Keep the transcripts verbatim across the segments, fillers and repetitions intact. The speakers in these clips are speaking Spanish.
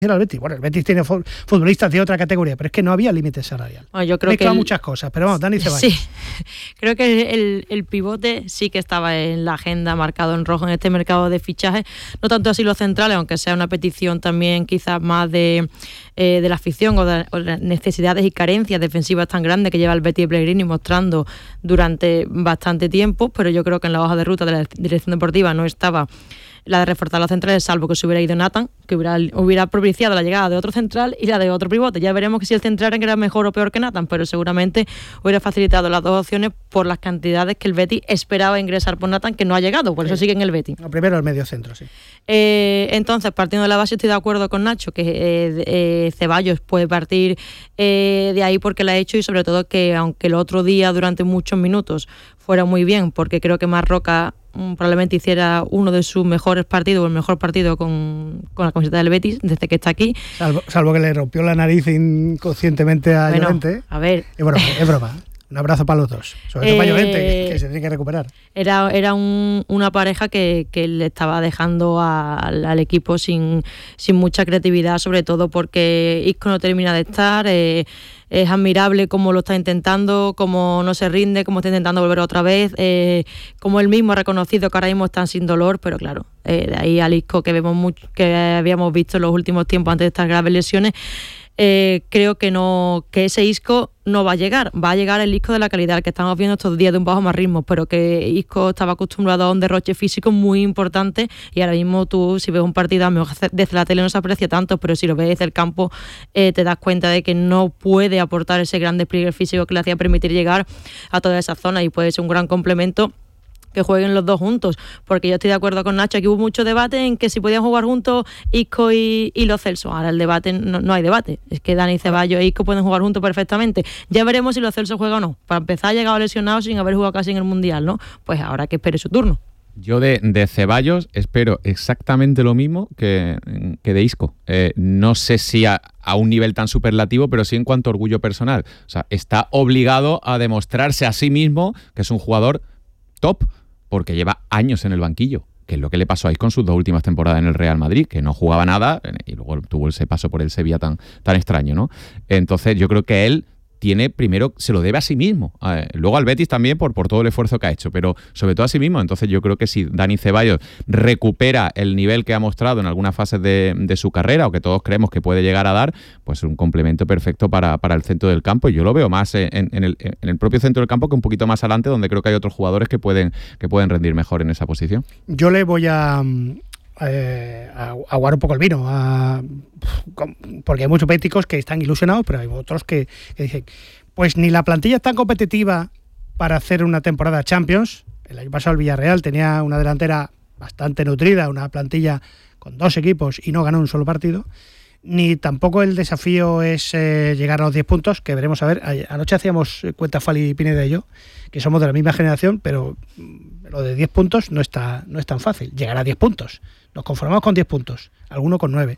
el Betis. Bueno, el Betis tiene futbolistas de otra categoría, pero es que no había límite salarial. Bueno, yo creo Mezcla que el, muchas cosas, pero vamos, Dani Ceballos. Sí, creo que el, el pivote sí que estaba en la agenda, marcado en rojo en este mercado de fichajes. No tanto así los centrales, aunque sea una petición también quizás más de, eh, de la afición o de, o de las necesidades y carencias defensivas tan grandes que lleva el Betis y Pellegrini mostrando durante bastante tiempo, pero yo creo que en la hoja de ruta de la dirección deportiva no estaba la de reforzar los centrales, salvo que se hubiera ido Nathan, que hubiera, hubiera propiciado la llegada de otro central y la de otro pivote. Ya veremos que si el central era mejor o peor que Nathan, pero seguramente hubiera facilitado las dos opciones por las cantidades que el Betis esperaba ingresar por Nathan, que no ha llegado, por sí. Eso sigue en el Betis. No, primero el medio centro, sí. Eh, entonces, partiendo de la base, estoy de acuerdo con Nacho, que eh, eh, Ceballos puede partir eh, de ahí porque lo ha hecho, y sobre todo que aunque el otro día durante muchos minutos fuera muy bien, porque creo que Marroca probablemente hiciera uno de sus mejores partidos o el mejor partido con, con la camiseta del Betis desde que está aquí. Salvo, salvo que le rompió la nariz inconscientemente a bueno, Llorente. A ver. Es broma, es broma. Un abrazo para los dos. Sobre todo eh, para Llorente, que, que se tiene que recuperar. Era, era un, una pareja que, que le estaba dejando a, al, al equipo sin, sin mucha creatividad, sobre todo porque Isco no termina de estar. Eh, es admirable cómo lo está intentando, cómo no se rinde, cómo está intentando volver otra vez, eh, como él mismo ha reconocido que ahora mismo están sin dolor, pero claro, eh, de ahí al Isco que vemos mucho, que habíamos visto en los últimos tiempos antes de estas graves lesiones, eh, creo que no, que ese Isco no va a llegar, va a llegar el Isco de la calidad que estamos viendo estos días de un bajo más ritmo, pero que Isco estaba acostumbrado a un derroche físico muy importante, y ahora mismo tú, si ves un partido, a lo mejor desde la tele no se aprecia tanto, pero si lo ves desde el campo eh, te das cuenta de que no puede aportar ese gran despliegue físico que le hacía permitir llegar a toda esa zona, y puede ser un gran complemento que jueguen los dos juntos, porque yo estoy de acuerdo con Nacho, aquí hubo mucho debate en que si podían jugar juntos Isco y, y Lo Celso. Ahora el debate, no, no hay debate, es que Dani Ceballos e Isco pueden jugar juntos perfectamente. Ya veremos si Lo Celso juega o no. Para empezar, ha llegado lesionado sin haber jugado casi en el Mundial, ¿no? Pues ahora que espere su turno. Yo de, de Ceballos espero exactamente lo mismo que, que de Isco. Eh, no sé si a, a un nivel tan superlativo, pero sí en cuanto a orgullo personal. O sea, está obligado a demostrarse a sí mismo que es un jugador top, porque lleva años en el banquillo, que es lo que le pasó a Isco en sus dos últimas temporadas en el Real Madrid, que no jugaba nada y luego tuvo ese paso por el Sevilla tan, tan extraño, ¿no? Entonces yo creo que él tiene, primero, se lo debe a sí mismo, eh, luego al Betis también por, por todo el esfuerzo que ha hecho, pero sobre todo a sí mismo. Entonces yo creo que si Dani Ceballos recupera el nivel que ha mostrado en algunas fases de, de su carrera, o que todos creemos que puede llegar a dar, pues es un complemento perfecto para, para el centro del campo, y yo lo veo más en, en, el, en el propio centro del campo que un poquito más adelante, donde creo que hay otros jugadores que pueden, que pueden rendir mejor en esa posición. Yo le voy a... Eh, a aguar un poco el vino, a, porque hay muchos béticos que están ilusionados, pero hay otros que, que dicen, pues ni la plantilla es tan competitiva para hacer una temporada Champions. El año pasado el Villarreal tenía una delantera bastante nutrida, una plantilla con dos equipos, y no ganó un solo partido. Ni tampoco el desafío es eh, llegar a los diez puntos, que veremos a ver. Anoche hacíamos cuenta Fali y Pineda y yo, que somos de la misma generación, pero lo de diez puntos no está no es tan fácil. Llegar a diez puntos. Nos conformamos con diez puntos, alguno con nueve.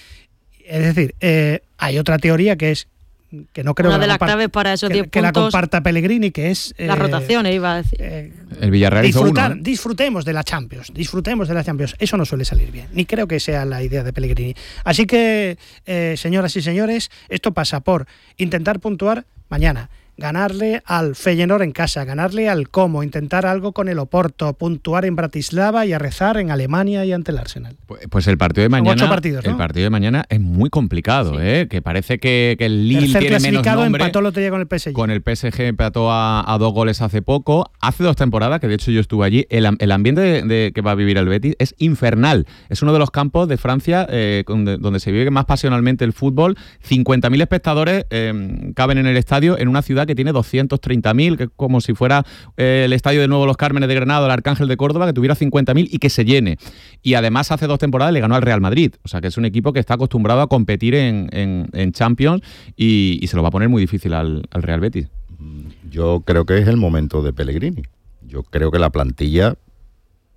Es decir, eh, hay otra teoría que es que no creo Una que de la las claves para esos diez que, que puntos, la comparta Pellegrini, que es las eh, rotaciones, iba a decir. Eh, el Villarreal disfrutar, hizo uno, ¿eh? Disfrutemos de la Champions, disfrutemos de la Champions. Eso no suele salir bien, ni creo que sea la idea de Pellegrini. Así que, eh, señoras y señores, esto pasa por intentar puntuar mañana, ganarle al Feyenoord en casa, ganarle al Como, intentar algo con el Oporto, puntuar en Bratislava y a rezar en Alemania y ante el Arsenal. Pues, pues el partido de mañana, ocho partidos, ¿no? El partido de mañana es muy complicado, sí. ¿eh? Que parece que, que el Lille Tercer tiene menos nombre. Empató el otro día con el P S G. Con el P S G empató a, a dos goles hace poco. Hace dos temporadas, que de hecho yo estuve allí, el, el ambiente de, de, que va a vivir el Betis es infernal. Es uno de los campos de Francia eh, donde, donde se vive más pasionalmente el fútbol. cincuenta mil espectadores eh, caben en el estadio en una ciudad que tiene doscientos treinta mil, que es como si fuera eh, el estadio de nuevo Los Cármenes de Granada, el Arcángel de Córdoba, que tuviera cincuenta mil y que se llene. Y además hace dos temporadas le ganó al Real Madrid, o sea que es un equipo que está acostumbrado a competir en, en, en Champions y, y se lo va a poner muy difícil al, al Real Betis. Yo creo que es el momento de Pellegrini. Yo creo que la plantilla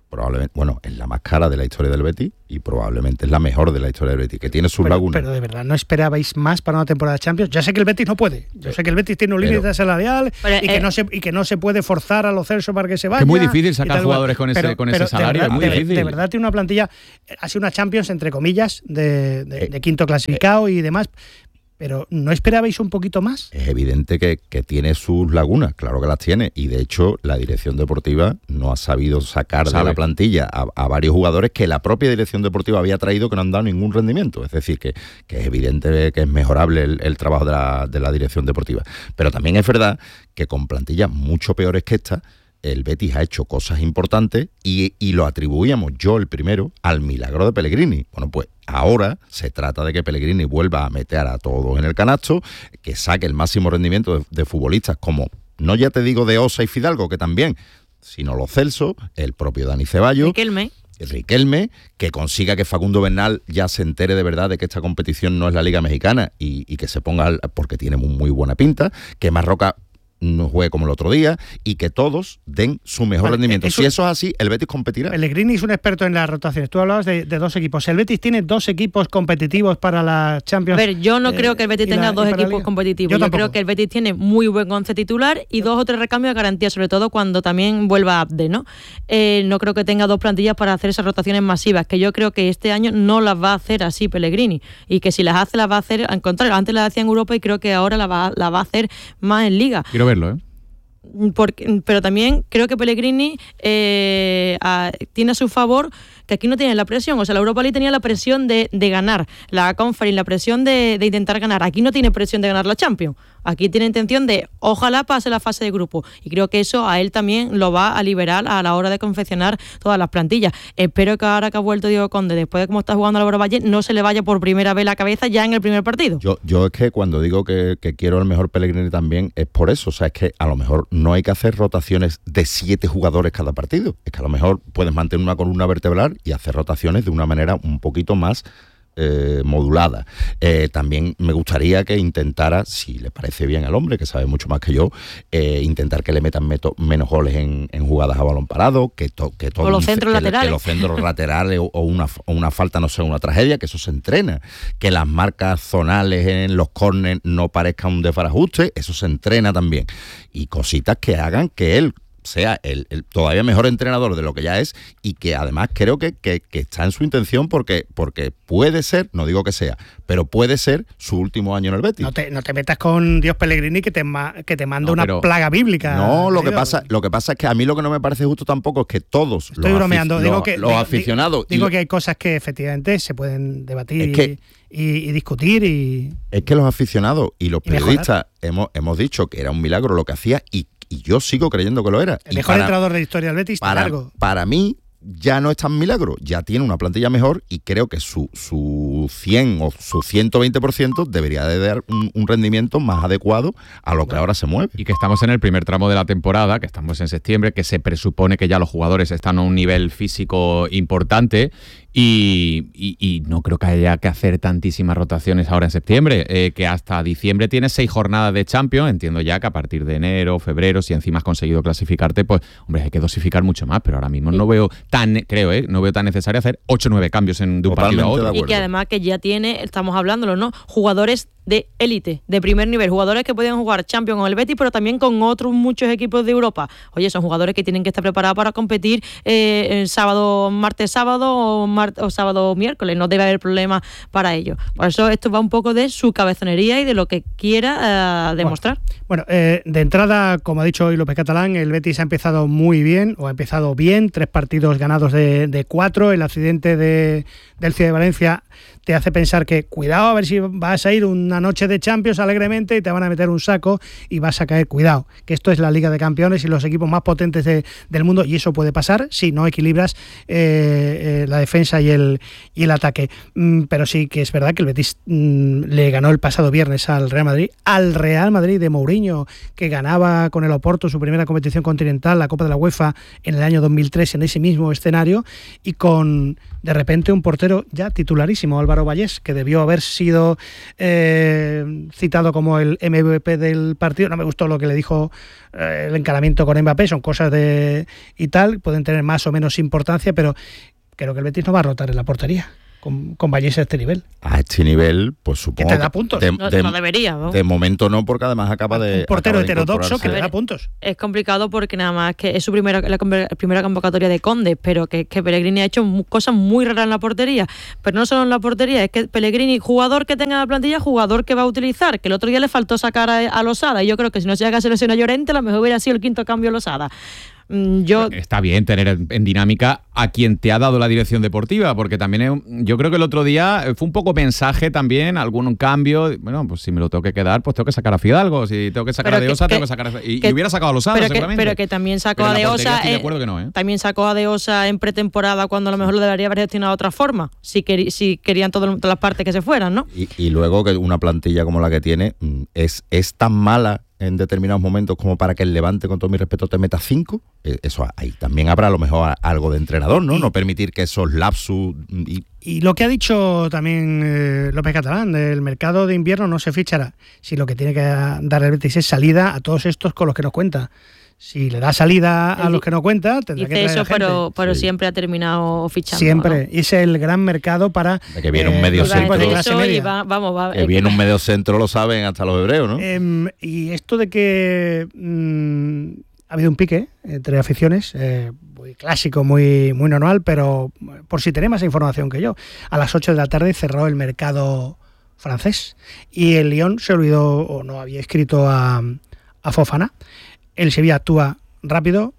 probablemente, bueno, es la más cara de la historia del Betis y probablemente es la mejor de la historia del Betis, que tiene sus pero, lagunas. Pero de verdad, ¿no esperabais más para una temporada de Champions? Ya sé que el Betis no puede, yo sé que el Betis tiene un límite salarial pero, y, que eh, no se, y que no se puede forzar a los Celso para que se vaya. Es muy difícil sacar jugadores con ese, pero, con ese salario, verdad, es muy de, difícil. De verdad tiene una plantilla, ha sido una Champions entre comillas, de, de, eh, de quinto clasificado eh, y demás. Pero ¿no esperabais un poquito más? Es evidente que, que tiene sus lagunas, claro que las tiene, y de hecho la dirección deportiva no ha sabido sacar ¿Sabe? de la plantilla a, a varios jugadores que la propia dirección deportiva había traído que no han dado ningún rendimiento. Es decir, que, que es evidente que es mejorable el, el trabajo de la, de la dirección deportiva. Pero también es verdad que con plantillas mucho peores que esta, el Betis ha hecho cosas importantes y, y lo atribuíamos, yo el primero, al milagro de Pellegrini. Bueno, pues ahora se trata de que Pellegrini vuelva a meter a todos en el canasto, que saque el máximo rendimiento de, de futbolistas como, no ya te digo de Osa y Fidalgo, que también, sino los Celso, el propio Dani Ceballos. Riquelme. Riquelme, que consiga que Facundo Bernal ya se entere de verdad de que esta competición no es la Liga Mexicana y, y que se ponga, porque tiene muy, muy buena pinta, que Marroca no juegue como el otro día y que todos den su mejor vale, rendimiento. Eso, si eso es así, el Betis competirá. Pellegrini es un experto en las rotaciones. Tú hablabas de, de dos equipos. El Betis tiene dos equipos competitivos para la Champions. A ver, yo no eh, creo que el Betis tenga la, dos equipos competitivos. Yo, yo creo que el Betis tiene muy buen once titular y dos o tres recambios de garantía, sobre todo cuando también vuelva Abde, ¿no? Eh, no creo que tenga dos plantillas para hacer esas rotaciones masivas, que yo creo que este año no las va a hacer así Pellegrini y que si las hace, las va a hacer al contrario. Antes las hacía en Europa y creo que ahora las va, la va a hacer más en Liga. Quiero verlo, ¿eh? Porque, pero también creo que Pellegrini eh, a, tiene a su favor que aquí no tiene la presión. O sea, la Europa League tenía la presión de, de ganar la Conference, la presión de, de intentar ganar. Aquí no tiene presión de ganar la Champions. Aquí tiene intención de ojalá pase la fase de grupo. Y creo que eso a él también lo va a liberar a la hora de confeccionar todas las plantillas. Espero que ahora que ha vuelto Diego Conde, después de cómo está jugando Álvaro Valle, no se le vaya por primera vez la cabeza ya en el primer partido. Yo, yo es que cuando digo que, que quiero el mejor Pellegrini también es por eso. O sea, es que a lo mejor no hay que hacer rotaciones de siete jugadores cada partido. Es que a lo mejor puedes mantener una columna vertebral y hacer rotaciones de una manera un poquito más eh, modulada. Eh, también me gustaría que intentara, si le parece bien al hombre, que sabe mucho más que yo, eh, intentar que le metan meto, menos goles en, en jugadas a balón parado, que, to, que, todo o los centros que, laterales. que los centros laterales o, o, una, o una falta no sea una tragedia, que eso se entrena. Que las marcas zonales en los córneres no parezcan un desbarajuste, eso se entrena también. Y cositas que hagan que él sea el, el todavía mejor entrenador de lo que ya es y que además creo que, que, que está en su intención porque, porque puede ser, no digo que sea, pero puede ser su último año en el Betis. No te, no te metas con Dios Pellegrini que te, ma, que te manda no, una pero, plaga bíblica. No, lo que, pasa, lo que pasa es que a mí lo que no me parece justo tampoco es que todos Estoy los, bromeando, afic- digo los, que, los digo, aficionados... Digo y, que hay cosas que efectivamente se pueden debatir es que, y, y, y discutir y... Es que los aficionados y los y periodistas hemos, hemos dicho que era un milagro lo que hacía y Y yo sigo creyendo que lo era. El mejor para, entrenador de la historia del Betis, para, largo. Para mí ya no es tan milagro, ya tiene una plantilla mejor y creo que su, su cien o su ciento veinte por ciento debería de dar un, un rendimiento más adecuado a lo que ahora se mueve. Y que estamos en el primer tramo de la temporada, que estamos en septiembre, que se presupone que ya los jugadores están a un nivel físico importante y, y, y no creo que haya que hacer tantísimas rotaciones ahora en septiembre, eh, que hasta diciembre tienes seis jornadas de Champions, entiendo ya que a partir de enero, febrero, si encima has conseguido clasificarte, pues hombre, hay que dosificar mucho más, pero ahora mismo no veo tan, creo, eh, no veo tan necesario hacer ocho o nueve cambios en, de un Totalmente partido a otro. Y que además que ya tiene, estamos hablándolo, ¿no? Jugadores de élite, de primer nivel, jugadores que pueden jugar Champions con el Betis, pero también con otros muchos equipos de Europa. Oye, son jugadores que tienen que estar preparados para competir eh, el sábado, martes, sábado o, mar- o sábado, miércoles. No debe haber problema para ellos. Por eso esto va un poco de su cabezonería y de lo que quiera uh, demostrar. Bueno, bueno eh, de entrada, como ha dicho hoy López Catalán, el Betis ha empezado muy bien, o ha empezado bien, tres partidos ganados de, de cuatro. El accidente de, del Ciudad de Valencia te hace pensar que cuidado a ver si vas a ir una noche de Champions alegremente y te van a meter un saco y vas a caer. Cuidado, que esto es la Liga de Campeones y los equipos más potentes de, del mundo, y eso puede pasar si no equilibras eh, eh, la defensa y el, y el ataque. Mm, pero sí que es verdad que el Betis mm, le ganó el pasado viernes al Real Madrid, al Real Madrid de Mourinho, que ganaba con el Oporto su primera competición continental, la Copa de la UEFA, en el año dos mil tres en ese mismo escenario, y con de repente un portero ya titularísimo, Álvaro Álvaro Vallés, que debió haber sido eh, citado como el M V P del partido. No me gustó lo que le dijo eh, el encaramiento con Mbappé, son cosas de y tal, pueden tener más o menos importancia, pero creo que el Betis no va a rotar en la portería con, con Vallés a este nivel. A este nivel, pues supongo que te da puntos. De, no, de, no debería, ¿no? De momento no, porque además acaba de... Un portero acaba de heterodoxo que incorporarse. te da puntos. Es complicado porque nada más que es su primera, la primera convocatoria de Conde, pero que, que Pellegrini ha hecho mu- cosas muy raras en la portería. Pero no solo en la portería, es que Pellegrini, jugador que tenga en la plantilla, jugador que va a utilizar, que el otro día le faltó sacar a, a Losada, y yo creo que si no se llega a selección a Llorente, a lo mejor hubiera sido el quinto cambio Losada. Yo... Está bien tener en, en dinámica a quien te ha dado la dirección deportiva, porque también es, yo creo que el otro día fue un poco mensaje también, algún cambio. Bueno, pues si me lo tengo que quedar, pues tengo que sacar a Fidalgo. Si tengo que sacar pero a que, Deosa, que, tengo que sacar a... Y, que, y hubiera sacado a Losada, pero seguramente. Que, pero que también sacó pero a Deosa. Eh, eh, no, ¿eh? También sacó a Deosa en pretemporada cuando a lo mejor lo debería haber gestionado de otra forma, si, quer, si querían todo, todas las partes que se fueran, ¿no? Y, y luego que una plantilla como la que tiene es, es tan mala en determinados momentos como para que el Levante, con todo mi respeto, te meta cinco. Eso ahí también habrá a lo mejor algo de entrenador, ¿no? No permitir que esos lapsus... Y, y lo que ha dicho también eh, López Catalán, del mercado de invierno no se fichará. Si lo que tiene que dar el Betis es salida a todos estos con los que nos cuenta. Si le da salida a los que no cuenta, tendrá que traer eso, a gente. pero, pero Sí. siempre ha terminado fichando. Siempre. ¿no? Y es el gran mercado para... De que viene un medio los centro. equipos de clase Eso, y media. va, vamos, va, que viene un medio centro, lo saben hasta los hebreos, ¿no? Eh, y esto de que mmm, ha habido un pique entre aficiones, eh, muy clásico, muy, muy normal, pero por si tenés más información que yo, a las ocho de la tarde cerró el mercado francés y el Lyon se olvidó o no había escrito a, a Fofana. El Sevilla actúa rápido,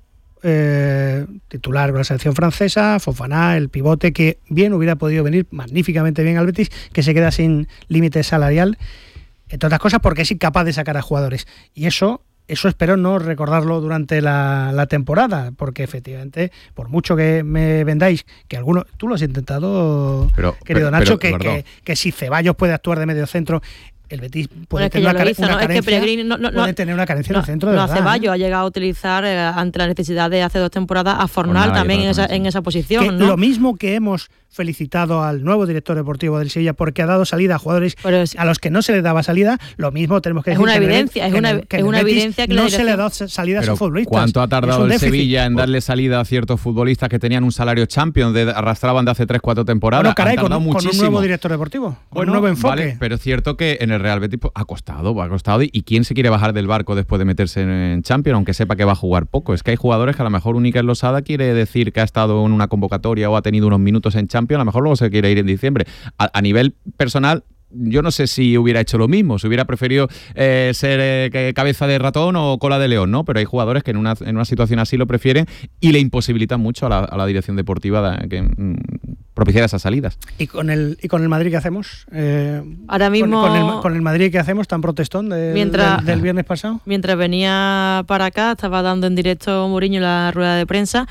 eh, titular con la selección francesa, Fofana, el pivote, que bien hubiera podido venir magníficamente bien al Betis, que se queda sin límite salarial, entre otras cosas porque es incapaz de sacar a jugadores. Y eso, eso espero no recordarlo durante la, la temporada, porque efectivamente, por mucho que me vendáis, que alguno, tú lo has intentado, Pero, querido pero, Nacho, pero, que, que, que si Ceballos puede actuar de medio centro, el Betis puede Bueno, es que tener ya una, lo care- hizo, una ¿no? Es que carencia, Pellegrini no- no- puede no- tener una carencia No, en el centro de no, verdad, Ceballos ¿eh? ha llegado a utilizar eh, ante la necesidad de hace dos temporadas a Fornal Fornal, también en esa, también, sí. en esa posición, Que ¿no? lo mismo que hemos felicitado al nuevo director deportivo del Sevilla porque ha dado salida a jugadores Pero es- a los que no se les daba salida, lo mismo tenemos que Es decir una que en el- evidencia, es que en una- el- que en es el una Betis evidencia que la no se le dirección- ha dado salida a Pero sus futbolistas. ¿cuánto ha Es tardado un el déficit. Sevilla en darle salida a ciertos futbolistas que tenían un salario champion, de, arrastraban de hace tres cuatro temporadas? Bueno, caray, Han con, tardado un- con un muchísimo. nuevo director deportivo, con Bueno, un nuevo enfoque. vale, pero es cierto que en el Real Betis pues, ha costado, ha costado. ¿Y quién se quiere bajar del barco después de meterse en, en Champions, aunque sepa que va a jugar poco? Es que hay jugadores que a lo mejor un Iker Losada quiere decir que ha estado en una convocatoria o ha tenido unos minutos en Champions, a lo mejor luego se quiere ir en diciembre. A, a nivel personal, yo no sé si hubiera hecho lo mismo, si hubiera preferido eh, ser eh, cabeza de ratón o cola de león, ¿no? Pero hay jugadores que en una, en una situación así lo prefieren y le imposibilitan mucho a la, a la dirección deportiva de, que mm, propiciar esas salidas. ¿Y con el y con el Madrid qué hacemos? Eh, Ahora mismo- Con, con el, con el Madrid qué hacemos tan protestón del, Mientras- del, del viernes pasado. Mientras venía para acá, estaba dando en directo Mourinho la rueda de prensa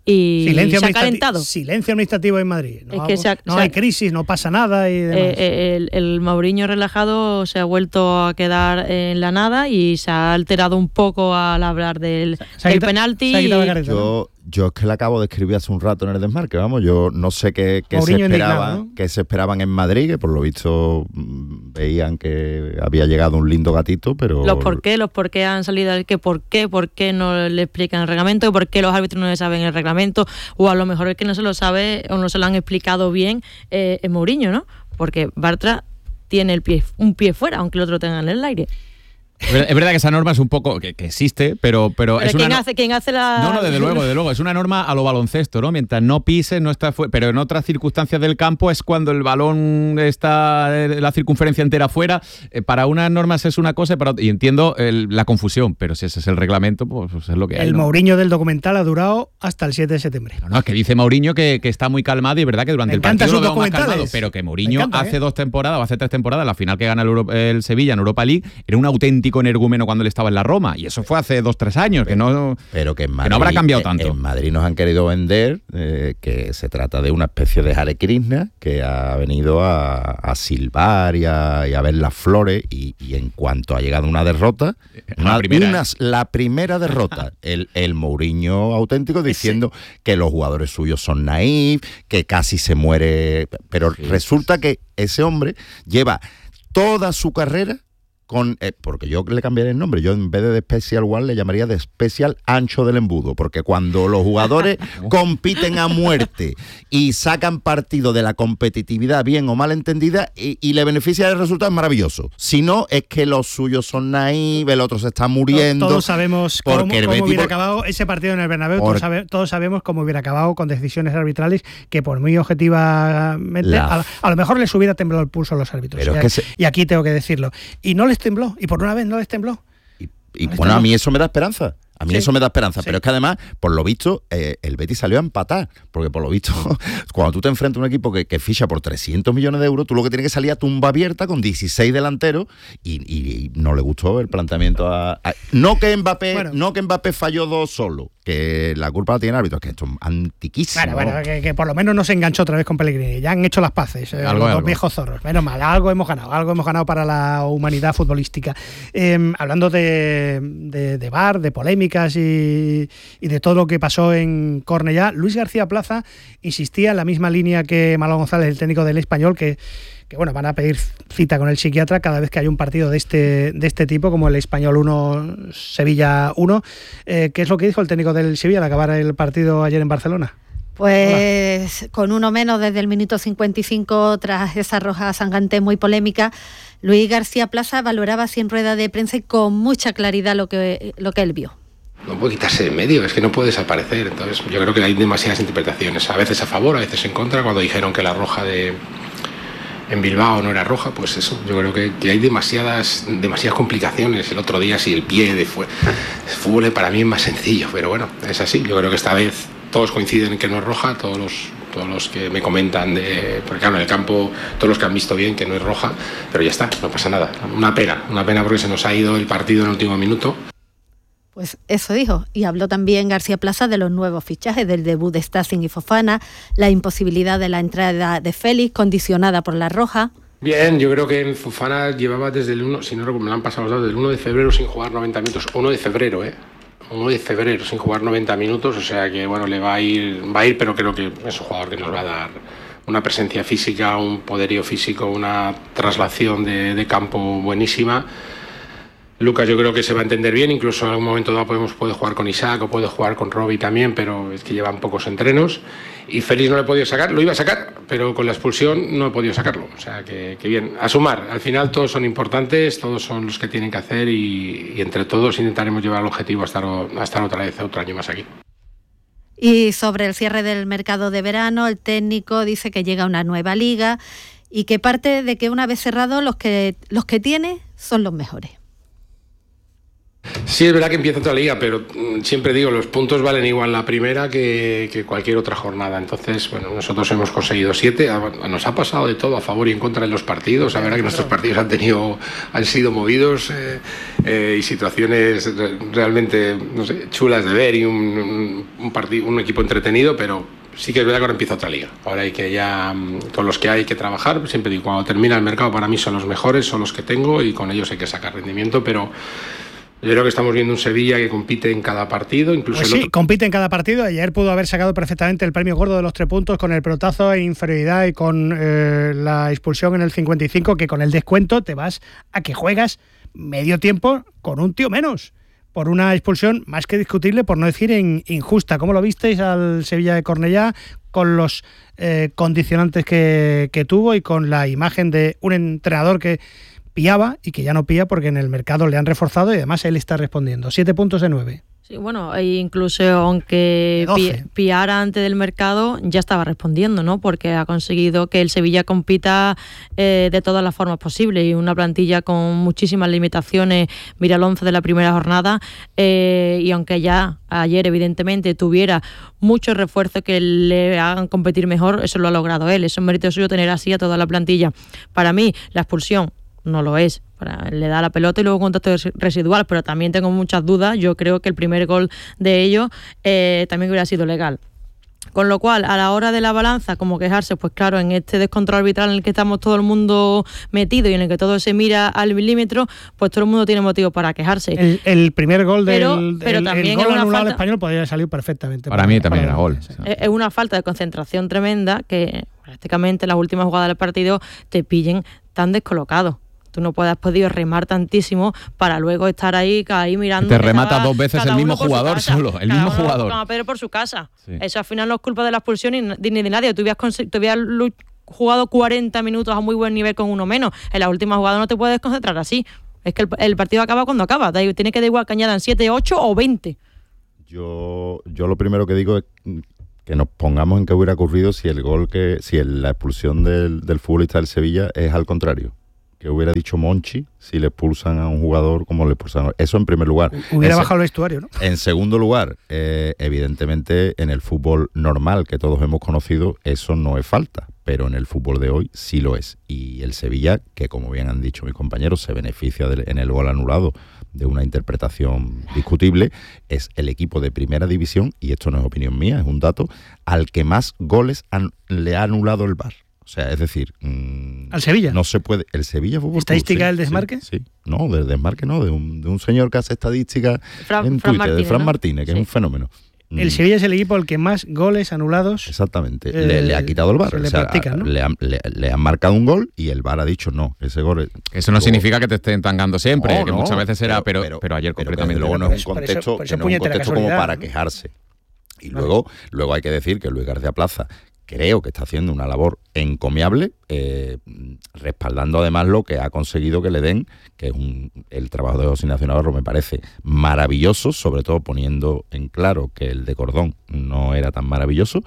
y Silencio, se ha administrati- calentado. silencio administrativo en Madrid. No, Es que se ha- no se ha- hay crisis, no pasa nada y demás. Eh, eh, el, el Mourinho relajado se ha vuelto a quedar en la nada y se ha alterado un poco al hablar del, Se ha del quita- penalti. se ha quitado la y- careta, ¿no? Yo, yo es que le acabo de escribir hace un rato en el desmarque, vamos, yo no sé qué, qué se Mourinho esperaba, indignado, ¿no? qué se esperaban en Madrid, que por lo visto mm, veían que había llegado un lindo gatito, pero Los por qué, los por qué han salido, el que por qué, por qué no le explican el reglamento, por qué los árbitros no le saben el reglamento, o a lo mejor el que no se lo sabe o no se lo han explicado bien eh, es Mourinho, ¿no? Porque Bartra tiene el pie, un pie fuera, aunque el otro tenga en el aire. Es verdad que esa norma es un poco que, que existe, pero, pero, Pero es ¿quién, una no- hace, ¿quién hace la...? No, no, desde luego, desde luego. Es una norma a lo baloncesto, ¿no? Mientras no pises, no está fuera. Pero en otras circunstancias del campo es cuando el balón está eh, la circunferencia entera fuera. Eh, para unas normas es una cosa y para otra- y entiendo el- la confusión, pero si ese es el reglamento, pues, pues es lo que hay. El ¿no? Mourinho del documental ha durado hasta el siete de septiembre. No, no, es que dice Mourinho que, que está muy calmado y es verdad que durante Me el encantan partido lo sus veo más calmado, documentales. pero que Me Mourinho encanta, hace ¿eh? dos temporadas o hace tres temporadas, la final que gana el, Euro- el Sevilla en Europa League, era un auténtico auténtico energúmeno cuando él estaba en la Roma, y eso fue hace dos, tres años, que no, pero que, en Madrid, que no habrá cambiado tanto. En Madrid nos han querido vender eh, que se trata de una especie de Hare Krishna que ha venido a, a silbar y a, y a ver las flores, y, y en cuanto ha llegado una derrota, una, la, primera. Una, la primera derrota, el, el Mourinho auténtico diciendo Ese. que los jugadores suyos son naif, que casi se muere, pero sí. resulta que ese hombre lleva toda su carrera con, eh, porque yo le cambiaría el nombre, yo en vez de, de Special One le llamaría de Special Ancho del Embudo, porque cuando los jugadores compiten a muerte y sacan partido de la competitividad bien o mal entendida y, y le beneficia el resultado, es maravilloso. Si no, es que los suyos son naíves, el otro se está muriendo. Todos sabemos cómo, cómo hubiera por... acabado ese partido en el Bernabéu, por... todos, sabe, todos sabemos cómo hubiera acabado con decisiones arbitrales que por muy objetivamente, la... a, a lo mejor les hubiera temblado el pulso a los árbitros. Pero y, es que se... y aquí tengo que decirlo. Y no les tembló, y por una vez no les tembló. Y, y no bueno, a mí eso me da esperanza. A mí sí. eso me da esperanza, sí. pero es que además, por lo visto, eh, el Betis salió a empatar, porque por lo visto, cuando tú te enfrentas a un equipo que, que ficha por trescientos millones de euros, tú lo que tienes que salir a tumba abierta con dieciséis delanteros, y, y, y no le gustó el planteamiento a... a no que Mbappé bueno. no que Mbappé falló dos solo, que la culpa la tiene el árbitro, es que esto es antiquísimo. Bueno, bueno, que, que por lo menos no se enganchó otra vez con Pellegrini, ya han hecho las paces, eh, algo, los algo. viejos zorros, menos mal, algo hemos ganado, algo hemos ganado para la humanidad futbolística. Eh, hablando de, de, de V A R, de polémicas y y de todo lo que pasó en Cornellá, Luis García Plaza insistía en la misma línea que Manolo González, el técnico del Español, que, que bueno, van a pedir cita con el psiquiatra cada vez que hay un partido de este, de este tipo, como el Español uno, Sevilla uno. Eh, ¿Qué es lo que dijo el técnico del Sevilla al acabar el partido ayer en Barcelona? Pues Hola. Con uno menos desde el minuto cincuenta y cinco, tras esa roja sangrante muy polémica, Luis García Plaza valoraba así en rueda de prensa y con mucha claridad lo que, lo que él vio. No puede quitarse de medio, es que no puede desaparecer. Entonces yo creo que hay demasiadas interpretaciones, a veces a favor, a veces en contra. Cuando dijeron que la roja de en Bilbao no era roja, pues eso, yo creo que, que hay demasiadas demasiadas complicaciones. El otro día si el pie de fue, el fútbol para mí es más sencillo, pero bueno, es así. Yo creo que esta vez todos coinciden en que no es roja, todos los todos los que me comentan de, porque claro, en el campo todos los que han visto bien que no es roja, pero ya está, no pasa nada. Una pena, una pena porque se nos ha ido el partido en el último minuto. Pues eso dijo, y habló también García Plaza de los nuevos fichajes, del debut de Stacing y Fofana, la imposibilidad de la entrada de Félix, condicionada por la roja. Bien, yo creo que Fofana llevaba desde el uno, si no recuerdo, me lo han pasado los datos, del uno de febrero sin jugar noventa minutos, uno de febrero, ¿eh? uno de febrero sin jugar noventa minutos, o sea que bueno, le va a ir, va a ir, pero creo que es un jugador que nos va a dar una presencia física, un poderío físico, una traslación de, de campo buenísima. Lucas yo creo que se va a entender bien, incluso en algún momento dado podemos, puede jugar con Isaac o puede jugar con Robbie también, pero es que llevan pocos entrenos. Y Félix no lo he podido sacar, lo iba a sacar, pero con la expulsión no he podido sacarlo. O sea que, que bien, a sumar, al final todos son importantes, todos son los que tienen que hacer y, y entre todos intentaremos llevar el objetivo a estar, a estar otra vez, otro año más aquí. Y sobre el cierre del mercado de verano, el técnico dice que llega una nueva liga y que parte de que una vez cerrado los que, los que tiene son los mejores. Sí, es verdad que empieza otra liga, pero siempre digo, los puntos valen igual la primera que, que cualquier otra jornada. Entonces, bueno, nosotros hemos conseguido siete, nos ha pasado de todo a favor y en contra en los partidos. La verdad que nuestros partidos han tenido, han sido movidos eh, eh, y situaciones realmente, no sé, chulas de ver y un, un, un, partido, un equipo entretenido, pero sí que es verdad que ahora empieza otra liga. Ahora hay que ya, con los que hay que trabajar, siempre digo, cuando termina el mercado para mí son los mejores, son los que tengo y con ellos hay que sacar rendimiento, pero yo creo que estamos viendo un Sevilla que compite en cada partido, incluso pues el sí, otro... compite en cada partido. Ayer pudo haber sacado perfectamente el premio gordo de los tres puntos con el pelotazo e inferioridad y con eh, la expulsión en el cincuenta y cinco, que con el descuento te vas a que juegas medio tiempo con un tío menos, por una expulsión más que discutible, por no decir in, injusta. ¿Cómo lo visteis al Sevilla de Cornellá con los eh, condicionantes que, que tuvo y con la imagen de un entrenador que pillaba y que ya no pilla porque en el mercado le han reforzado y además él está respondiendo? Siete puntos de nueve. Sí, bueno, e incluso aunque pi- pillara antes del mercado, ya estaba respondiendo, ¿no? Porque ha conseguido que el Sevilla compita eh, de todas las formas posibles y una plantilla con muchísimas limitaciones. Mira el once de la primera jornada eh, y aunque ya ayer evidentemente tuviera muchos refuerzos que le hagan competir mejor, eso lo ha logrado él. Eso es mérito suyo tener así a toda la plantilla. Para mí, la expulsión no lo es, Para, le da la pelota y luego contacto residual, pero también tengo muchas dudas. Yo creo que el primer gol de ellos eh, también hubiera sido legal. Con lo cual, a la hora de la balanza, como quejarse, pues claro, en este descontrol arbitral en el que estamos todo el mundo metido y en el que todo se mira al milímetro, pues todo el mundo tiene motivo para quejarse. El, el primer gol del pero, pero el, también el gol anulado falta, al Español podría salir perfectamente. Para, para mí también para era gol. Sí. Es una falta de concentración tremenda que prácticamente en las últimas jugadas del partido te pillen tan descolocado. Tú no puedes podido remar tantísimo para luego estar ahí, ahí mirando. Te remata cada, dos veces el mismo jugador solo, el cada mismo uno, jugador. Como a Pedro por su casa. Sí. Eso al final no es culpa de la expulsión ni, ni de nadie. Tú habías, tú habías jugado cuarenta minutos a muy buen nivel con uno menos. En la última jugada no te puedes concentrar así. Es que el, el partido acaba cuando acaba. Tiene que dar igual que añadan siete, ocho o veinte. Yo, yo lo primero que digo es que nos pongamos en qué hubiera ocurrido si el gol que, si el, la expulsión del, del futbolista del Sevilla es al contrario. Que hubiera dicho Monchi si le expulsan a un jugador como le expulsan. Eso en primer lugar. Hubiera en bajado el vestuario, ¿no? En segundo lugar, eh, evidentemente en el fútbol normal que todos hemos conocido, eso no es falta. Pero en el fútbol de hoy sí lo es. Y el Sevilla, que como bien han dicho mis compañeros, se beneficia de, en el gol anulado de una interpretación discutible, es el equipo de primera división, y esto no es opinión mía, es un dato, al que más goles han, le ha anulado el V A R. O sea, es decir... Mmm, ¿Al Sevilla? No se puede... ¿El Sevilla Fútbol Club? ¿Estadística sí, del desmarque? Sí, sí. No, del desmarque no, de un, de un señor que hace estadística Fran, en Fran Twitter, Martínez, de Fran ¿no? Martínez, que sí. Es un fenómeno. El Sevilla es el equipo al que más goles anulados... Exactamente. Eh, le, le ha quitado el V A R. Se le, o sea, practican, ¿no? le, han, le, le han marcado un gol y el V A R ha dicho no, ese gol... Es, eso no luego, significa que te estén tangando siempre, no, que no, muchas veces era, pero, pero, pero ayer pero concretamente... luego no es un contexto, por eso, por eso que no es un contexto como para ¿no? quejarse. Y luego, vale. luego hay que decir que Luis García Plaza creo que está haciendo una labor encomiable, eh, respaldando además lo que ha conseguido que le den, que es un, el trabajo de José Ignacio Navarro me parece maravilloso, sobre todo poniendo en claro que el de Cordón no era tan maravilloso,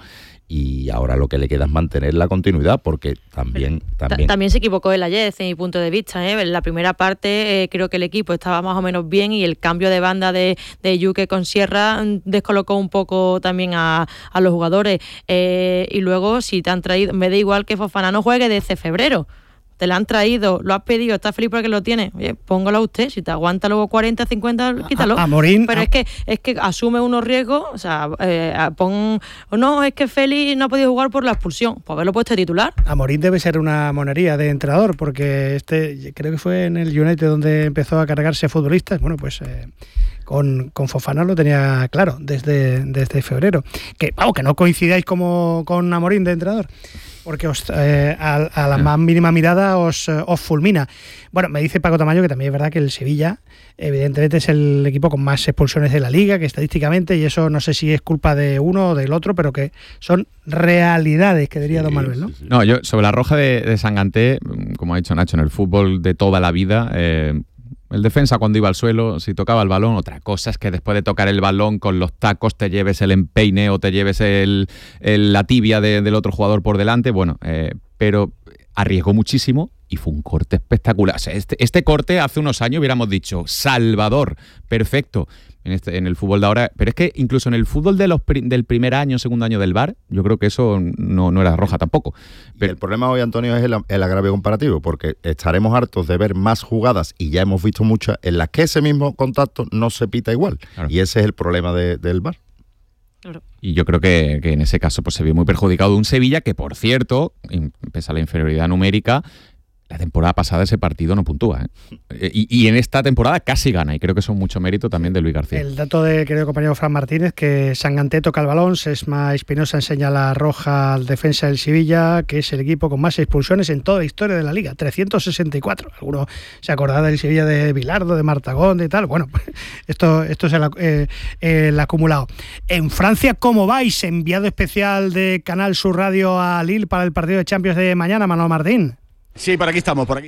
y ahora lo que le queda es mantener la continuidad, porque también... También, también se equivocó él ayer, desde mi punto de vista. ¿eh? En la primera parte eh, creo que el equipo estaba más o menos bien y el cambio de banda de, de Yuque con Sierra descolocó un poco también a, a los jugadores. Eh, y luego, si te han traído, me da igual que Fofana no juegue desde febrero. Te lo han traído, lo has pedido, estás feliz porque lo tienes. Oye, póngalo a usted. Si te aguanta luego cuarenta, cincuenta, quítalo. A, a Morín, Pero a... es que es que asume unos riesgos. O sea, eh, pon. No, es que Félix no ha podido jugar por la expulsión. Pues haberlo puesto de titular. Amorín debe ser una monería de entrenador, porque este creo que fue en el United donde empezó a cargarse futbolistas. Bueno, pues. Eh... Con, con Fofana lo tenía claro desde, desde febrero. Que, vamos, que no coincidáis como con Amorín de entrenador, porque os, eh, a, a la más mínima mirada os, os fulmina. Bueno, me dice Paco Tamayo que también es verdad que el Sevilla, evidentemente, es el equipo con más expulsiones de la Liga, que estadísticamente, y eso no sé si es culpa de uno o del otro, pero que son realidades, que diría sí, don Manuel, ¿no? Sí, sí. No, yo sobre la roja de, de Sanganté, como ha dicho Nacho, en el fútbol de toda la vida... Eh, el defensa cuando iba al suelo, si tocaba el balón, otra cosa es que después de tocar el balón con los tacos te lleves el empeine o te lleves el, el, la tibia de, del otro jugador por delante, bueno, eh, pero arriesgó muchísimo y fue un corte espectacular. O sea, este, este corte hace unos años hubiéramos dicho, Salvador, perfecto. En, este, en el fútbol de ahora, pero es que incluso en el fútbol de los pri- del primer año, segundo año del V A R, yo creo que eso no, no era roja tampoco. Pero el problema hoy, Antonio, es el, el agravio comparativo, porque estaremos hartos de ver más jugadas, y ya hemos visto muchas, en las que ese mismo contacto no se pita igual. Claro. Y ese es el problema de, del V A R. Claro. Y yo creo que, que en ese caso pues, se vio muy perjudicado de un Sevilla que, por cierto, pese a la inferioridad numérica, la temporada pasada ese partido no puntúa, ¿eh? Y, y en esta temporada casi gana, y creo que eso es mucho mérito también de Luis García. El dato del querido compañero Fran Martínez, que Sanganté toca el balón, Sesma Espinosa enseña la roja al defensa del Sevilla, que es el equipo con más expulsiones en toda la historia de la Liga, trescientos sesenta y cuatro. Algunos se acordarán del Sevilla de Bilardo, de Martagón, de tal. Bueno, esto, esto es el, eh, el acumulado. En Francia, ¿cómo vais? Enviado especial de Canal Sur Radio a Lille para el partido de Champions de mañana, Manuel Martín. Sí, por aquí estamos, por aquí.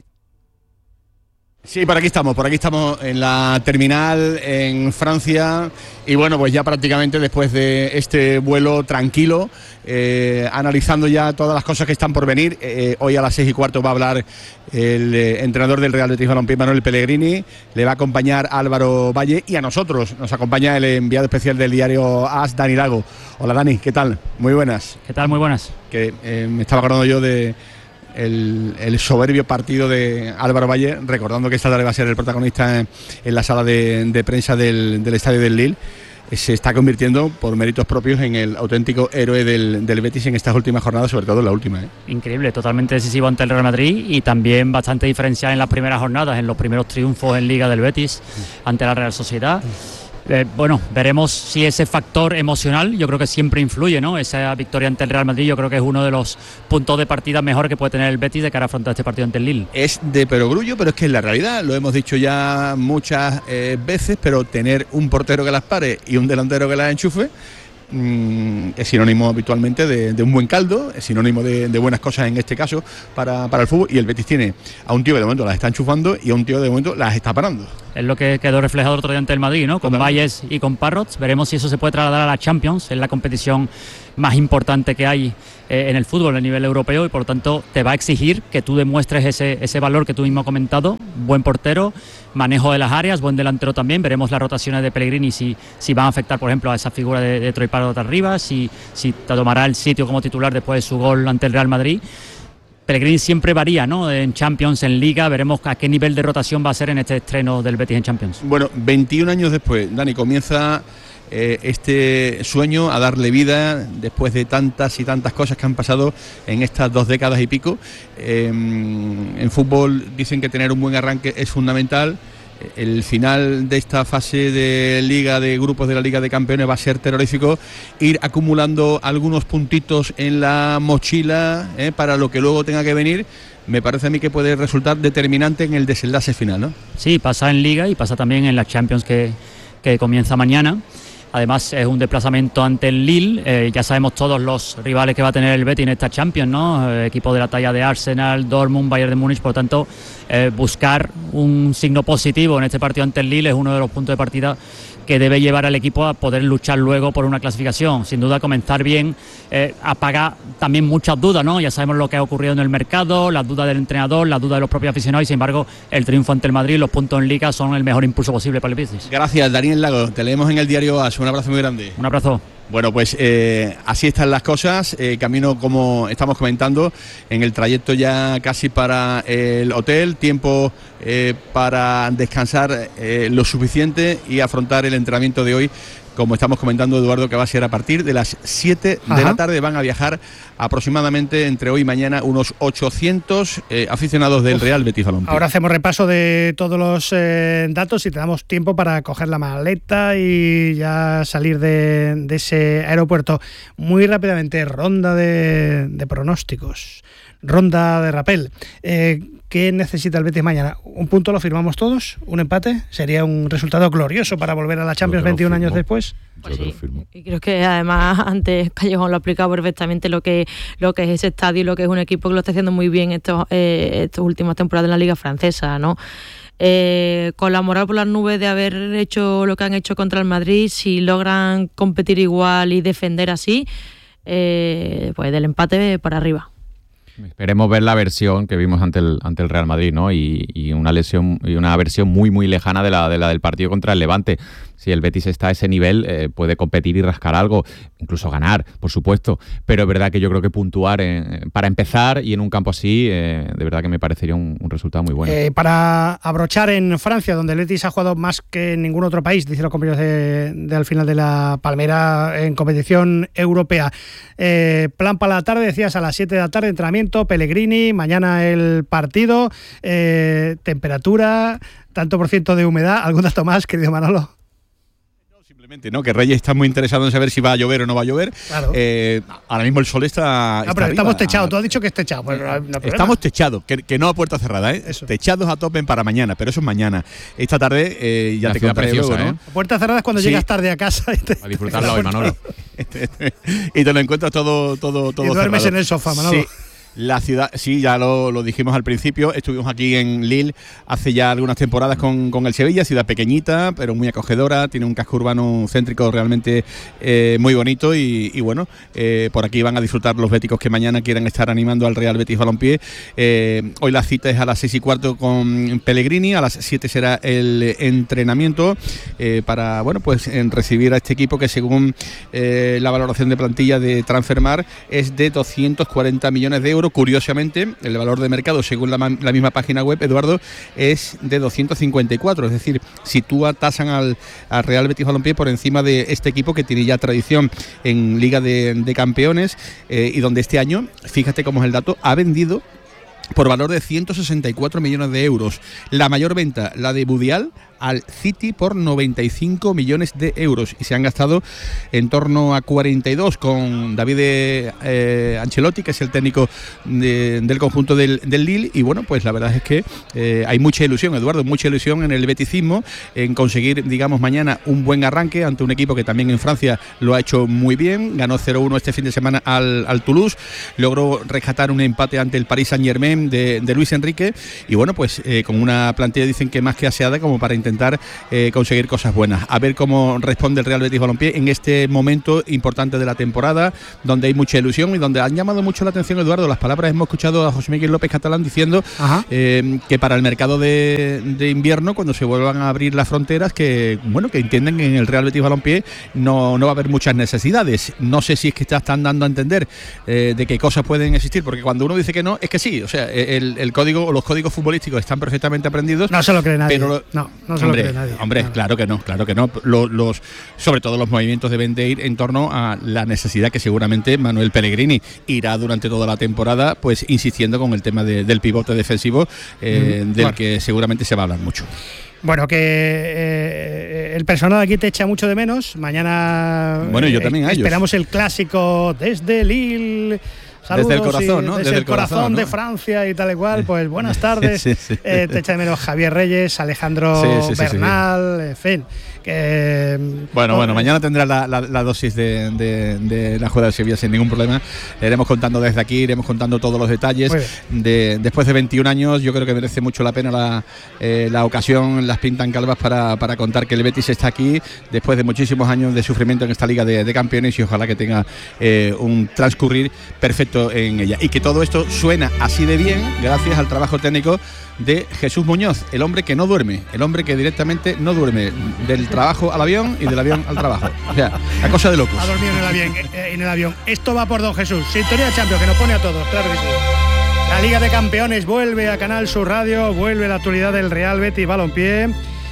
Sí, por aquí estamos, por aquí estamos en la terminal en Francia y bueno, pues ya prácticamente después de este vuelo tranquilo, eh, analizando ya todas las cosas que están por venir. Eh, hoy a las seis y cuarto va a hablar el eh, entrenador del Real Betis Balompié, Manuel Pellegrini, le va a acompañar Álvaro Valle y a nosotros nos acompaña el enviado especial del diario AS, Dani Lago. Hola Dani, ¿qué tal? Muy buenas. ¿Qué tal? Muy buenas. Que eh, me estaba acordando yo de... el, el soberbio partido de Álvaro Valle, recordando que esta tarde va a ser el protagonista en, en la sala de, de prensa del, del estadio del Lille. Se está convirtiendo por méritos propios en el auténtico héroe del, del Betis en estas últimas jornadas, sobre todo en la última, ¿eh? Increíble, totalmente decisivo ante el Real Madrid y también bastante diferencial en las primeras jornadas, en los primeros triunfos en Liga del Betis ante la Real Sociedad. Eh, bueno, veremos si ese factor emocional, yo creo que siempre influye, ¿no? Esa victoria ante el Real Madrid, yo creo que es uno de los puntos de partida mejor que puede tener el Betis de cara a afrontar este partido ante el Lille. Es de perogrullo, pero es que es la realidad, lo hemos dicho ya muchas eh, veces, pero tener un portero que las pare y un delantero que las enchufe mmm, es sinónimo habitualmente de, de un buen caldo, es sinónimo de, de buenas cosas en este caso para, para el fútbol, y el Betis tiene a un tío que de momento las está enchufando y a un tío que de momento las está parando. Es lo que quedó reflejado el otro día ante el Madrid, ¿no? Con Valles y con Parrots. Veremos si eso se puede trasladar a la Champions, es la competición más importante que hay eh, en el fútbol a nivel europeo, y por lo tanto te va a exigir que tú demuestres ese, ese valor que tú mismo has comentado, buen portero, manejo de las áreas, buen delantero también. Veremos las rotaciones de Pellegrini si, si van a afectar, por ejemplo, a esa figura de, de Troy Parrott arriba, si, si te tomará el sitio como titular después de su gol ante el Real Madrid. Pellegrini siempre varía, ¿no? En Champions, en Liga, veremos a qué nivel de rotación va a ser en este estreno del Betis en Champions. Bueno, veintiún años después, Dani, comienza eh, este sueño a darle vida después de tantas y tantas cosas que han pasado en estas dos décadas y pico. Eh, en fútbol dicen que tener un buen arranque es fundamental. El final de esta fase de Liga de Grupos de la Liga de Campeones va a ser terrorífico. Ir acumulando algunos puntitos en la mochila eh, para lo que luego tenga que venir, me parece a mí que puede resultar determinante en el desenlace final, ¿no? Sí, pasa en Liga y pasa también en la Champions que, que comienza mañana. Además es un desplazamiento ante el Lille, eh, ya sabemos todos los rivales que va a tener el Betis en esta Champions, ¿no? Eh, equipo de la talla de Arsenal, Dortmund, Bayern de Múnich, por lo tanto eh, buscar un signo positivo en este partido ante el Lille es uno de los puntos de partida que debe llevar al equipo a poder luchar luego por una clasificación. Sin duda comenzar bien eh, apaga también muchas dudas, ¿no? Ya sabemos lo que ha ocurrido en el mercado, las dudas del entrenador, las dudas de los propios aficionados, y sin embargo el triunfo ante el Madrid, los puntos en Liga son el mejor impulso posible para el Betis. Gracias, Daniel Lago, te leemos en el diario A S, un abrazo muy grande. Un abrazo. Bueno, pues eh, así están las cosas, eh, camino como estamos comentando, en el trayecto ya casi para el hotel, tiempo eh, para descansar eh, lo suficiente y afrontar el entrenamiento de hoy, como estamos comentando, Eduardo, que va a ser a partir de las siete de Ajá. la tarde. Van a viajar aproximadamente entre hoy y mañana unos ochocientos eh, aficionados del Uf. Real Betis Balompié. Ahora hacemos repaso de todos los eh, datos y te damos tiempo para coger la maleta y ya salir de, de ese aeropuerto. Muy rápidamente, ronda de, de pronósticos, ronda de rapel. Eh, ¿Qué necesita el Betis mañana? ¿Un punto lo firmamos todos? ¿Un empate? ¿Sería un resultado glorioso para volver a la Champions veintiún años después? Pues sí, y creo que además antes Callejón lo ha explicado perfectamente lo que, lo que es ese estadio y lo que es un equipo que lo está haciendo muy bien estos, eh, estas últimas temporadas en la Liga Francesa, ¿no? Eh, con la moral por las nubes de haber hecho lo que han hecho contra el Madrid, si logran competir igual y defender así, eh, pues del empate para arriba. Esperemos ver la versión que vimos ante el ante el Real Madrid, ¿no? Y, y una lesión y una versión muy muy lejana de la de la del partido contra el Levante. Si el Betis está a ese nivel, eh, puede competir y rascar algo, incluso ganar, por supuesto. Pero es verdad que yo creo que puntuar en, para empezar y en un campo así, eh, de verdad que me parecería un, un resultado muy bueno. Eh, para abrochar en Francia, donde el Betis ha jugado más que en ningún otro país, dicen los compañeros de, de al final de la Palmera en competición europea. Eh, plan para la tarde, decías a las siete de la tarde, entrenamiento, Pellegrini, mañana el partido, eh, temperatura, tanto por ciento de humedad. ¿Algún dato más, querido Manolo? Simplemente, ¿no? Que Reyes está muy interesado en saber si va a llover o no va a llover. Claro. Eh, ahora mismo el sol está. No, pero está estamos arriba. techados. Tú has dicho que es techado. Pues no, no estamos techados, que, que no a puerta cerrada, ¿eh? Eso. Techados a tope para mañana, pero eso es mañana. Esta tarde eh, ya Una te queda preciosa, luego, ¿no? ¿eh? Puerta cerrada es cuando sí. llegas tarde a casa. Y te, a disfrutarla hoy, Manolo. Y te lo encuentras todo, todo, todo. Y duermes cerrado. En el sofá, Manolo. Sí. La ciudad, sí, ya lo, lo dijimos al principio, estuvimos aquí en Lille hace ya algunas temporadas con, con el Sevilla, ciudad pequeñita, pero muy acogedora, tiene un casco urbano céntrico realmente eh, muy bonito y, y bueno, eh, por aquí van a disfrutar los béticos que mañana quieran estar animando al Real Betis Balompié. Eh, hoy la cita es a las seis y cuarto con Pellegrini, a las siete será el entrenamiento eh, para, bueno, pues en recibir a este equipo que según eh, la valoración de plantilla de Transfermarkt es de doscientos cuarenta millones de euros. euro, curiosamente, el valor de mercado, según la, la misma página web, Eduardo, es de doscientos cincuenta y cuatro, es decir, sitúa, tasan al, al Real Betis Balompié por encima de este equipo que tiene ya tradición en Liga de, de Campeones eh, y donde este año, fíjate cómo es el dato, ha vendido por valor de ciento sesenta y cuatro millones de euros. La mayor venta, la de Budial, al City por noventa y cinco millones de euros y se han gastado en torno a cuarenta y dos con David eh, Ancelotti, que es el técnico de, del conjunto del, del Lille, y bueno, pues la verdad es que eh, hay mucha ilusión, Eduardo, mucha ilusión en el beticismo, en conseguir, digamos, mañana un buen arranque ante un equipo que también en Francia lo ha hecho muy bien, ganó cero uno este fin de semana al, al Toulouse, logró rescatar un empate ante el Paris Saint-Germain de, de Luis Enrique, y bueno, pues eh, con una plantilla, dicen que más que aseada como para intentar Eh, conseguir cosas buenas. A ver cómo responde el Real Betis Balompié en este momento importante de la temporada, donde hay mucha ilusión y donde han llamado mucho la atención, Eduardo, las palabras. Hemos escuchado a José Miguel López Catalán diciendo eh, que para el mercado de, de invierno, cuando se vuelvan a abrir las fronteras, que bueno, que entienden que en el Real Betis Balompié no, no va a haber muchas necesidades. No sé si es que están dando a entender eh, de qué cosas pueden existir, porque cuando uno dice que no, es que sí. O sea, el, el código o los códigos futbolísticos están perfectamente aprendidos. No se lo cree nadie. Pero, no, no se hombre, lo cree nadie. Hombre, no. claro que no, claro que no. Los, los, sobre todo los movimientos deben de ir en torno a la necesidad que seguramente Manuel Pellegrini irá durante toda la temporada, pues insistiendo con el tema de, del pivote defensivo, eh, mm, del bueno. que seguramente se va a hablar mucho. Bueno, que eh, el personal aquí te echa mucho de menos. Mañana bueno, yo también eh, a ellos. Esperamos el clásico desde Lille. Saludos, desde el corazón, ¿no? Desde, desde el corazón, corazón ¿no? de Francia y tal y cual. Pues buenas tardes. Sí, sí, sí. Eh, te echa de menos Javier Reyes, Alejandro sí, sí, Bernal, sí, sí. en fin. Que, bueno, oh, bueno, mañana tendrá la, la, la dosis de, de, de la jugada de Sevilla sin ningún problema. Le iremos contando desde aquí, iremos contando todos los detalles. De, después de veintiún años, yo creo que merece mucho la pena la, eh, la ocasión, las pintan calvas para, para contar que el Betis está aquí después de muchísimos años de sufrimiento en esta Liga de, de Campeones, y ojalá que tenga eh, un transcurrir perfecto en ella. Y que todo esto suena así de bien gracias al trabajo técnico de Jesús Muñoz, el hombre que no duerme, el hombre que directamente no duerme, del trabajo al avión y del avión al trabajo. O sea, la cosa de locos. Ha dormido en el avión, en el avión. Esto va por don Jesús. Sintonía de Champions, que nos pone a todos, claro que sí. La Liga de Campeones vuelve a Canal Sur Radio, vuelve la actualidad del Real Betis Balompié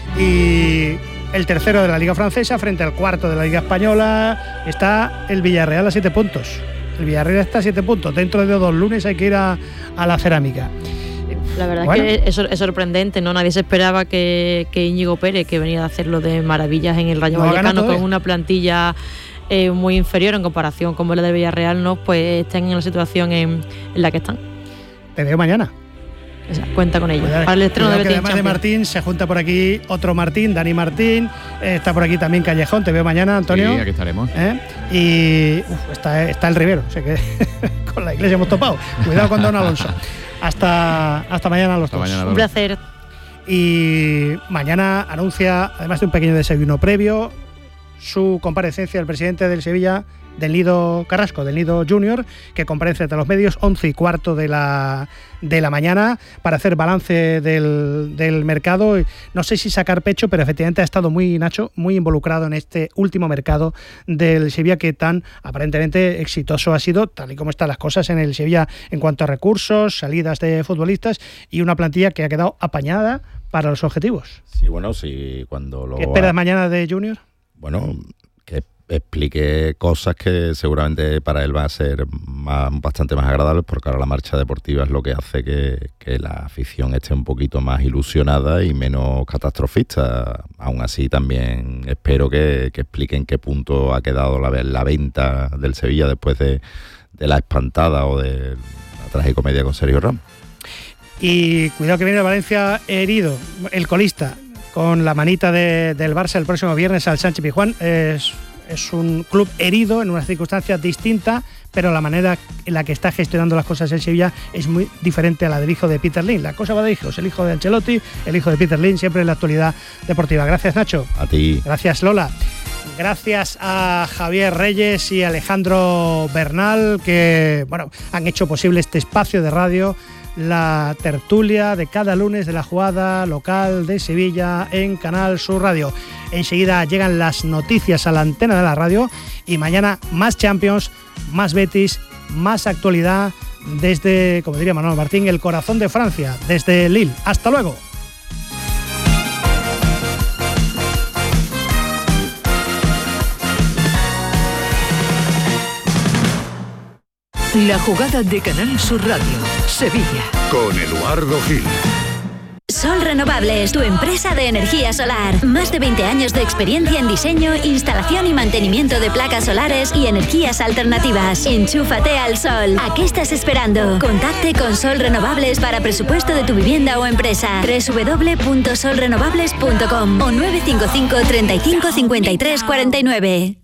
y el tercero de la Liga Francesa frente al cuarto de la Liga Española. Está el Villarreal a siete puntos. El Villarreal está a siete puntos. Dentro de dos lunes hay que ir a, a la Cerámica. La verdad bueno. es que es, es sorprendente, ¿no? Nadie se esperaba que, que Íñigo Pérez, que venía a hacerlo de maravillas en el Rayo no Vallecano, con una plantilla eh, muy inferior en comparación con la de Villarreal, ¿no? Pues estén en la situación en, en la que están. Te veo mañana. O sea, cuenta con ello. Cuidado, para el estreno de Betis. Además de Martín, se junta por aquí otro Martín, Dani Martín. Eh, está por aquí también Callejón. Te veo mañana, Antonio. Sí, aquí estaremos. ¿Eh? Y uf, está, está el Rivero. O sea que con la Iglesia hemos topado. Cuidado con Don Alonso. Hasta, hasta mañana a los hasta dos. Mañana, un placer. Y mañana anuncia, además de un pequeño desayuno previo, su comparecencia el presidente del Sevilla, del Nido Carrasco, del Nido Junior, que comparece ante los medios once y cuarto de la, de la mañana para hacer balance del, del mercado. No sé si sacar pecho, pero efectivamente ha estado muy, Nacho, muy involucrado en este último mercado del Sevilla, que tan aparentemente exitoso ha sido, tal y como están las cosas en el Sevilla en cuanto a recursos, salidas de futbolistas y una plantilla que ha quedado apañada para los objetivos. Sí, bueno, sí, cuando lo... ¿Qué esperas ha... mañana de Junior? Bueno, que explique cosas que seguramente para él va a ser más, bastante más agradables, porque ahora la marcha deportiva es lo que hace que, que la afición esté un poquito más ilusionada y menos catastrofista. Aún así también espero que, que explique en qué punto ha quedado la, la venta del Sevilla después de, de la espantada o de la tragicomedia con Sergio Ramos. Y cuidado que viene el Valencia herido, el colista, con la manita de, del Barça el próximo viernes al Sánchez Pizjuán. Es, es un club herido en unas circunstancias distintas, pero la manera en la que está gestionando las cosas en Sevilla es muy diferente a la del hijo de Peter Lim. La cosa va de hijos, el hijo de Ancelotti, el hijo de Peter Lim, siempre en la actualidad deportiva. Gracias, Nacho. A ti. Gracias, Lola. Gracias a Javier Reyes y Alejandro Bernal, que bueno, han hecho posible este espacio de radio, la tertulia de cada lunes de la jugada local de Sevilla en Canal Sur Radio. Enseguida llegan las noticias a la antena de la radio y mañana más Champions, más Betis, más actualidad, desde, como diría Manuel Martín, el corazón de Francia, desde Lille. Hasta luego. La jugada de Canal Sur Radio, Sevilla. Con Eduardo Gil. Sol Renovables, tu empresa de energía solar. Más de veinte años de experiencia en diseño, instalación y mantenimiento de placas solares y energías alternativas. Enchúfate al sol. ¿A qué estás esperando? Contacte con Sol Renovables para presupuesto de tu vivienda o empresa. doble u doble u doble u punto sol renovables punto com o nueve cinco cinco, treinta y cinco, cincuenta y tres, cuarenta y nueve.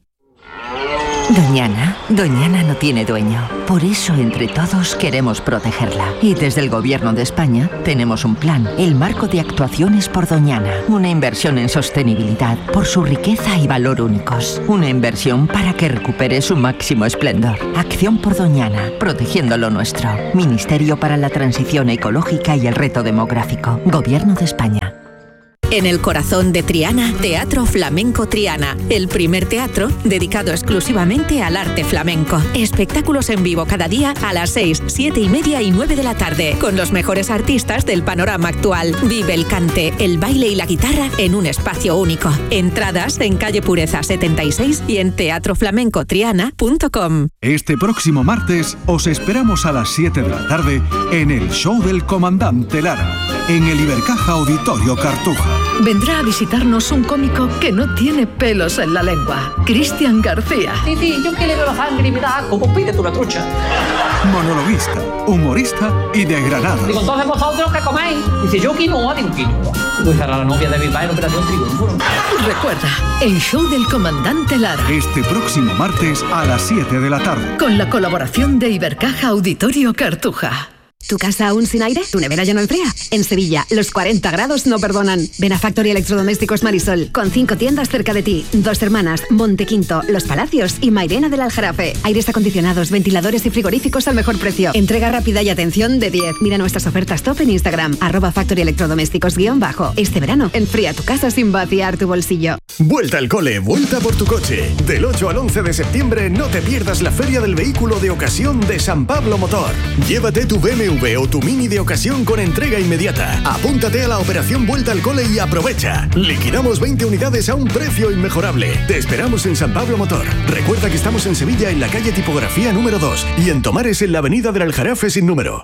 Doñana, Doñana no tiene dueño. Por eso, entre todos, queremos protegerla. Y desde el Gobierno de España tenemos un plan, el Marco de Actuaciones por Doñana. Una inversión en sostenibilidad por su riqueza y valor únicos. Una inversión para que recupere su máximo esplendor. Acción por Doñana, protegiendo lo nuestro. Ministerio para la Transición Ecológica y el Reto Demográfico. Gobierno de España. En el corazón de Triana, Teatro Flamenco Triana, el primer teatro dedicado exclusivamente al arte flamenco. Espectáculos en vivo cada día a las seis, siete y media y nueve de la tarde, con los mejores artistas del panorama actual. Vive el cante, el baile y la guitarra en un espacio único. Entradas en calle Pureza setenta y seis y en teatro flamenco triana punto com. Este próximo martes os esperamos a las siete de la tarde en el show del Comandante Lara, en el Ibercaja Auditorio Cartuja. Vendrá a visitarnos un cómico que no tiene pelos en la lengua, Cristian García. Sí, sí, yo que le veo la sangre y me da como pide tú la trucha. Monologuista, humorista y de Granada. Digo, entonces vosotros qué coméis. Dice, yo quinoa, digo, quinoa. Digo, esa era la novia de Bilbao en Operación Triunfo. Recuerda, el show del Comandante Lara. Este próximo martes a las siete de la tarde. Con la colaboración de Ibercaja Auditorio Cartuja. ¿Tu casa aún sin aire? ¿Tu nevera ya no enfría? En Sevilla, los cuarenta grados no perdonan. Ven a Factory Electrodomésticos Marisol, con cinco tiendas cerca de ti. Dos Hermanas, Montequinto, Los Palacios y Mairena del Aljarafe. Aires acondicionados, ventiladores y frigoríficos al mejor precio. Entrega rápida y atención de diez. Mira nuestras ofertas top en Instagram, arroba Factory Electrodomésticos guión bajo. Este verano, enfría tu casa sin vaciar tu bolsillo. Vuelta al cole, vuelta por tu coche. Del ocho al once de septiembre no te pierdas la Feria del Vehículo de Ocasión de San Pablo Motor. Llévate tu B M W o tu Mini de ocasión con entrega inmediata. Apúntate a la operación Vuelta al Cole y aprovecha. Liquidamos veinte unidades a un precio inmejorable. Te esperamos en San Pablo Motor. Recuerda que estamos en Sevilla en la calle Tipografía número dos y en Tomares en la avenida del Aljarafe sin número.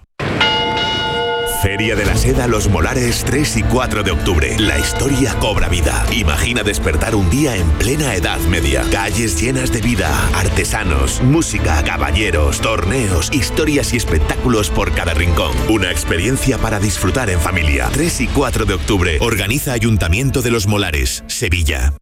Feria de la Seda Los Molares tres y cuatro de octubre. La historia cobra vida. Imagina despertar un día en plena Edad Media. Calles llenas de vida, artesanos, música, caballeros, torneos, historias y espectáculos por cada rincón. Una experiencia para disfrutar en familia. tres y cuatro de octubre. Organiza Ayuntamiento de Los Molares, Sevilla.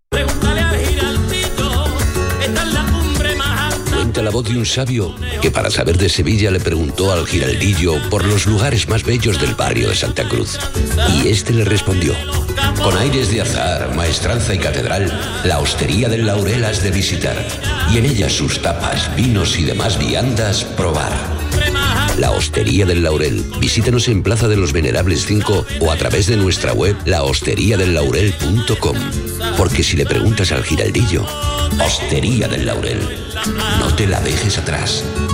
Cuenta la voz de un sabio que para saber de Sevilla le preguntó al giraldillo por los lugares más bellos del barrio de Santa Cruz. Y este le respondió: con aires de azar, maestranza y catedral, la Hostería del Laurel has de visitar, y en ella sus tapas, vinos y demás viandas probar. La Hostería del Laurel. Visítanos en Plaza de los Venerables cinco o a través de nuestra web la hostería del laurel punto com. Porque si le preguntas al giraldillo, Hostería del Laurel, no te la dejes atrás.